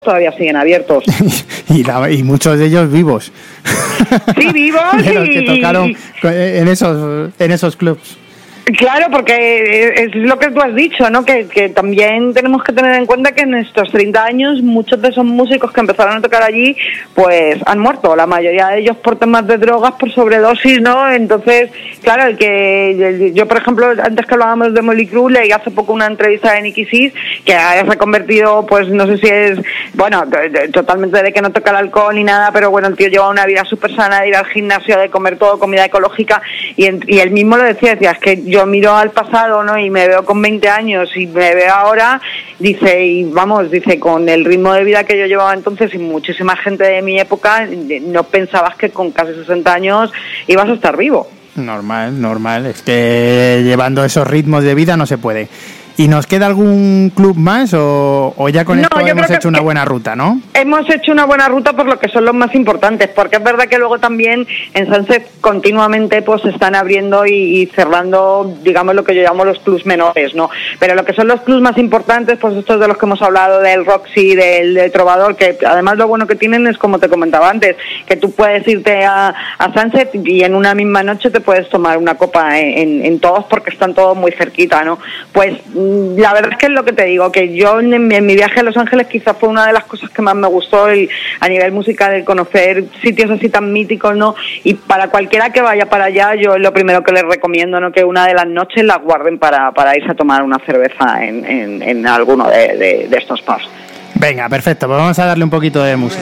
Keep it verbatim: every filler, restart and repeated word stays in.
todavía siguen abiertos. y, la, y muchos de ellos vivos. Sí, vivos. De los que tocaron en esos, en esos clubs. Claro, porque es lo que tú has dicho, ¿no? Que, que también tenemos que tener en cuenta que en estos treinta años muchos de esos músicos que empezaron a tocar allí pues han muerto, la mayoría de ellos por temas de drogas, por sobredosis, ¿no? Entonces, claro, el que yo, por ejemplo, antes que hablábamos de Mötley Crüe, leí hace poco una entrevista de Nicky Six, que se ha convertido, pues no sé si es, bueno, totalmente de que no toca el alcohol ni nada, pero bueno, el tío lleva una vida súper sana, de ir al gimnasio, de comer todo comida ecológica, y, y él mismo lo decía, decía, es que yo miro al pasado, ¿no? Y me veo con veinte años y me veo ahora, dice, y vamos, dice, con el ritmo de vida que yo llevaba entonces y muchísima gente de mi época, no pensabas que con casi sesenta años ibas a estar vivo. Normal, normal, es que llevando esos ritmos de vida no se puede. ¿Y nos queda algún club más o, o ya con no, esto hemos hecho una buena ruta, no? Hemos hecho una buena ruta por lo que son los más importantes, porque es verdad que luego también en Sunset continuamente pues se están abriendo y, y cerrando, digamos, lo que yo llamo los clubs menores, ¿no? Pero lo que son los clubs más importantes, pues estos de los que hemos hablado, del Roxy, del, del Trovador, que además lo bueno que tienen es, como te comentaba antes, que tú puedes irte a, a Sunset y en una misma noche te puedes tomar una copa en, en, en todos porque están todos muy cerquita, ¿no? Pues la verdad es que es lo que te digo, que yo en mi, en mi viaje a Los Ángeles quizás fue una de las cosas que más me gustó el, a nivel musical, el conocer sitios así tan míticos, ¿no? Y para cualquiera que vaya para allá, yo lo primero que les recomiendo, ¿no? Que una de las noches la guarden para, para irse a tomar una cerveza en, en, en alguno de, de, de estos pubs. Venga, perfecto, pues vamos a darle un poquito de música.